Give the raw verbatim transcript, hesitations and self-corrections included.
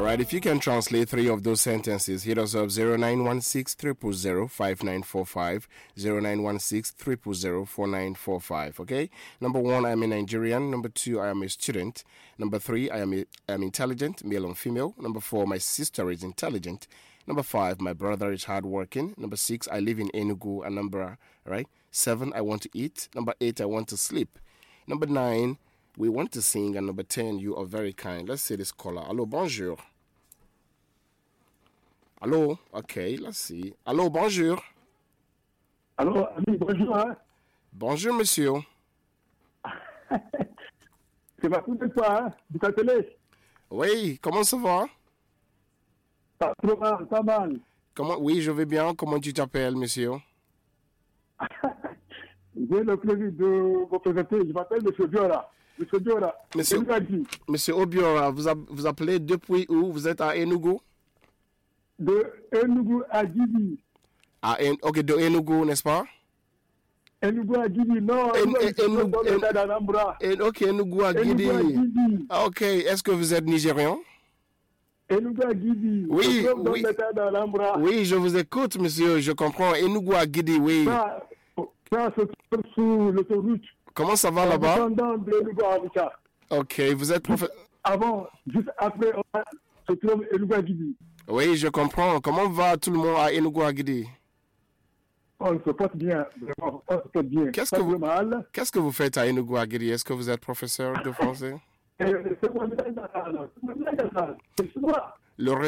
right, if you can translate three of those sentences, hit us up zero nine one six, zero zero zero, five nine four five, zero nine one six, zero zero zero, four nine four five, okay? Number one, I am a Nigerian. Number two, I am a student. Number three, I am, a, I am intelligent, male and female. Number four, my sister is intelligent. Number five, my brother is hardworking. Number six, I live in Enugu. And number, right, seven, I want to eat. Number eight, I want to sleep. Number nine, we want to sing. And number ten, you are very kind. Let's see this caller. Hello, bonjour. Hello, okay, let's see. Hello, bonjour. Allô, ami, bonjour. Hein? Bonjour, monsieur. C'est ma première fois, hein, du télé. Oui, comment ça va? Pas trop mal, pas mal. Comment? Oui, je vais bien. Comment tu t'appelles, monsieur? J'ai le plaisir de vous présenter. Je m'appelle M. Biora. M. Biora. Monsieur, monsieur Obiora, vous, a, vous appelez depuis où? Vous êtes à Enugu? De Enugu à Djibi. Ah, en, ok, de Enugu, n'est-ce pas? Enugu à Djibi, non. En, en, dans le État d'Anambra. En, ok, Enugu à Djibi. Ah, ok, est-ce que vous êtes nigérian? Enugu à Djibi. Oui, dans oui. l'État d'Anambra. Oui, je vous écoute, monsieur, je comprends. Enugu à Djibi, oui. Ça, ça se trouve sur l'autoroute. Comment ça va là-bas? De Enugu à Abidjan. Ok, vous êtes professeur. Avant, juste après, on se trouve Enugu à Djibi. Oui, je comprends. Comment va tout le monde à Enugu à Djibi? On se porte bien, vraiment, on se porte bien. Qu'est-ce que, vous, qu'est-ce que vous faites à Enugu à Djibi? Est-ce que vous êtes professeur de français? C'est moi, c'est moi. Le